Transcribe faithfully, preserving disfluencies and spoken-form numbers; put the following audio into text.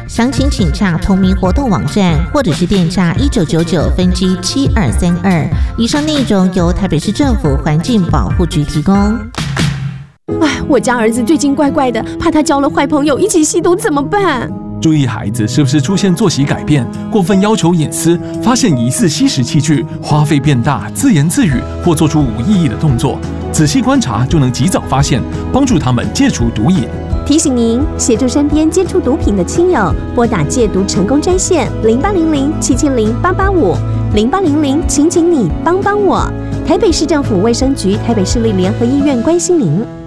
详情请洽同名活动网站，或者是电洽一九九九分机七二三二。以上内容由台北市政府环境保护局提供。 哎，我家儿子最近怪怪的，怕他交了坏朋友一起吸毒怎么办？ 注意孩子是不是出现作息改变、过分要求隐私、发现疑似吸食器具、花费变大、自言自语或做出无意义的动作，仔细观察就能及早发现，帮助他们戒除毒瘾。 提醒您，协助身边接触毒品的亲友，拨打戒毒成功专线零八零零七七零八八五零八零零，请请你帮帮我。台北市政府卫生局、台北市立联合医院关心您。